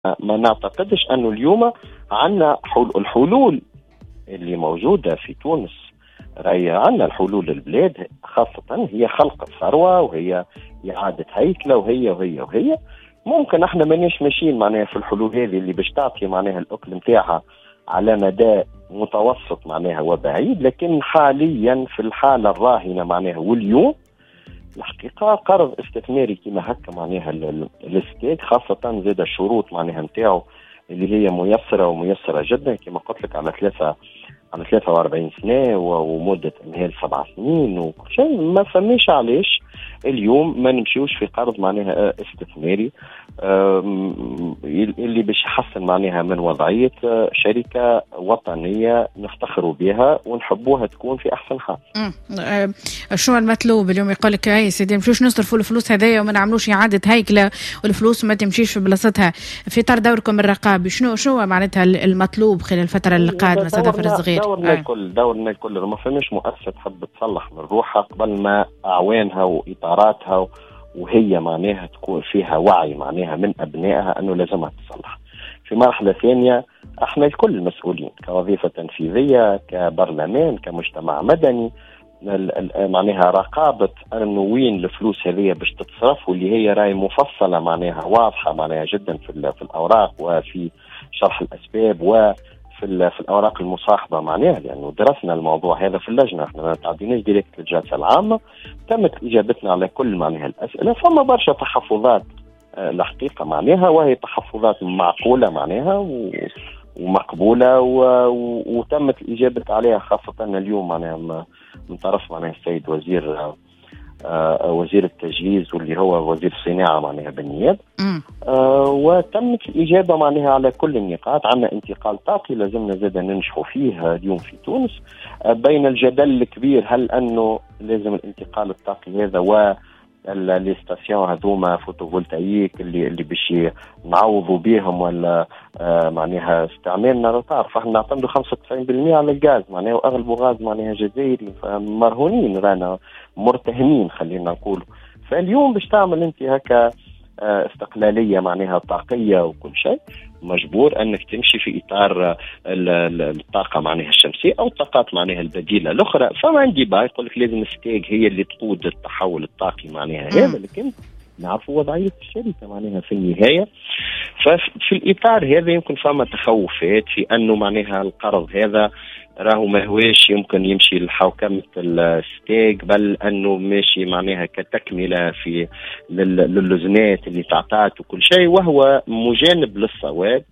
ما نعتقدش أنه اليوم عندنا الحلول اللي موجودة في تونس. رأي عندنا الحلول البلاد خاصة هي خلق الثروة وهي إعادة هيكلة وهي ممكن احنا مانيش ماشيين معناها في الحلول هذه اللي باش تعطي معناها الأكل متاعها على مدى متوسط معناها وبعيد، لكن حاليا في الحالة الراهنة معناها واليوم الحقيقة قرض استثماري كما هكا معناها الاستيك خاصة زاد الشروط معناها نتاعو اللي هي ميسرة جدا كما قلت لك على 43 سنة ومدة إمهال 7 سنين وكل شيء. ما فماش علاش اليوم ما نمشيوش في قرض معناها استثماري اللي باش يحسن معناها من وضعية شركة وطنية نفتخروا بها ونحبوها تكون في أحسن حال. شو المطلوب اليوم؟ يقول لك يا سيدي مشوش نصرفوا الفلوس هذايا وما نعملوش إعادة هيكلة والفلوس ما تمشيش في بلاصتها. في إطار دوركم الرقابي شو معناتها المطلوب خلال الفترة اللي قادمة سيدافر الصغير؟ دورنا الكل ما فماش مؤسسة تحب تصلح من روحها قبل ما أعوانها وإطاراتها وهي معناها تكون فيها وعي معناها من أبنائها أنه لازمها تصلح. في مرحلة ثانية احنا الكل المسؤولين كوظيفة تنفيذية كبرلمان كمجتمع مدني معناها رقابة أنه وين الفلوس هذه باش تتصرف واللي هي راي مفصلة معناها واضحة معناها جدا في الأوراق وفي شرح الأسباب وفي الأوراق المصاحبة معناها، لأنه درسنا الموضوع هذا في اللجنة. احنا ما تعديناش ديريكت للجلسة العامة، تمت إجابتنا على كل معناها الأسئلة. فما برشا تحفظات الحقيقة معناها وهي تحفظات معقولة معناها ومقبولة وتمت الإجابة عليها خاصة اليوم معناها من طرف معناها السيد وزير التجهيز واللي هو وزير الصناعة معناها بالنيابة. وتمت الإجابة معناها على كل النقاط. عندنا انتقال طاقي لازمنا زاد ننجحوا فيه اليوم في تونس. بين الجدل الكبير هل أنه لازم الانتقال الطاقي هذا والستاسيون هذوما فوتوفولتايك اللي باش نعوضوا بهم ولا معناها استعمالنا تعرف احنا نعتمدوا 95% على الغاز معناها واغلبه غاز معناها جزائري، فمرهونين رانا مرتهنين خلينا نقول. فاليوم باش تعمل انت هكا استقلالية معناها طاقية وكل شيء مجبور أنك تمشي في إطار الطاقة معناها الشمسية أو الطاقات معناها البديلة الأخرى. فما عندي بقى يقول لك لازم الستيج هي اللي تقود التحول الطاقي معناها هذا، لكن نعرفوا وضعية الشركة معناها في النهاية. ففي الإطار هذا يمكن فما تخوفات في أنه معناها القرض هذا راهو ما هوش يمكن يمشي لحوكمة الستيج، بل أنه ماشي معناها كتكملة في للزنات اللي تعطات وكل شيء، وهو مجانب للصواب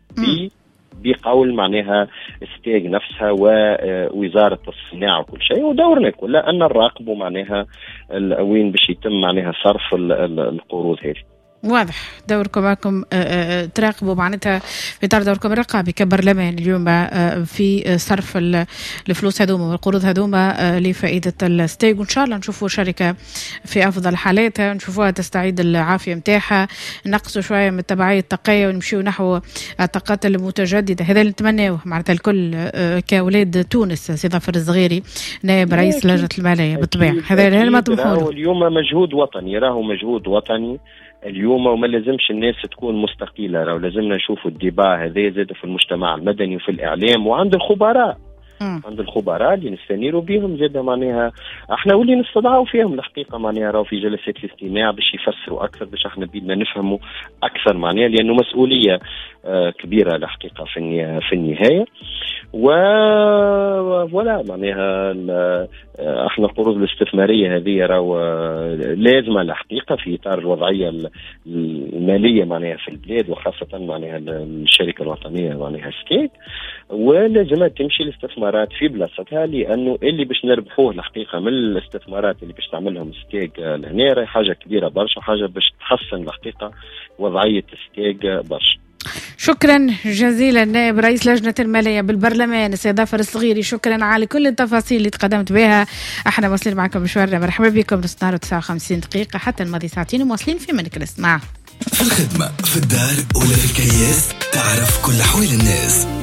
بقول معناها ستيج نفسها ووزارة الصناعة وكل شيء. ودورنا كله أن نراقبوا معناها وين باش يتم معناها صرف القروض هذه. واضح دوركم معكم تراقبوا معناتها في إطار دوركم الرقابي كبرلمان اليوم في صرف الفلوس هذوما والقروض هذوما لفائدة الستيج، وإن شاء الله نشوفوا شركة في أفضل حالاتها، نشوفوها تستعيد العافية متاعها، نقصوا شوية من التبعية الطاقية ونمشيوا نحو الطاقات المتجددة. هذا اللي نتمناه معناتها الكل كأولاد تونس. سي ظفر الصغيري نائب رئيس لجنة المالية بالطبيعة هذا ما طمحوا اليوم مجهود وطني، راهو مجهود وطني اليوم وما لازمش الناس تكون مستقيلة. لو لازمنا نشوفوا الديبا هذا زاد في المجتمع المدني وفي الإعلام وعند الخبراء عند الخبراء اللي نستنيروا بهم زاد معناها احنا واللي نستدعوا فيهم الحقيقة معناها راهو في جلسات الاستماع باش يفسروا أكثر باش احنا بدنا نفهموا أكثر معناها، لأنه مسؤولية كبيرة الحقيقة في النهاية. ولا معناها احنا القروض الاستثمارية هذه راهو لازمة الحقيقة في إطار الوضعية المالية معناها في البلاد وخاصة معناها الشركة الوطنية معناها ستيك، ولازم تمشي الاستثمارات في بلاصتها، لأنه اللي باش نربحوه الحقيقة من الاستثمارات اللي باش تعملهم ستيك لهنا راهي حاجة كبيرة برشا، حاجة باش تحسن الحقيقة وضعية ستيك برشا. شكرا جزيلا نائب رئيس لجنة المالية بالبرلمان السيد ظفر الصغيري، شكرا على كل التفاصيل اللي تقدمت بها. احنا واصلين معكم مشوارنا، مرحبا بكم. نص 59 دقيقة حتى الماضي ساعتين ومواصلين في منك الاستماع. في الخدمة في الدار ولا في الكياس، تعرف كل أحوال الناس.